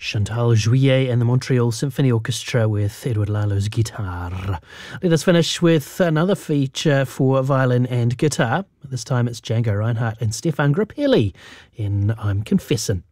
Chantal Juillet and the Montreal Symphony Orchestra with Edward Lalo's guitar. Let us finish with another feature for violin and guitar. This time it's Django Reinhardt and Stefan Grappelli in I'm Confessin'.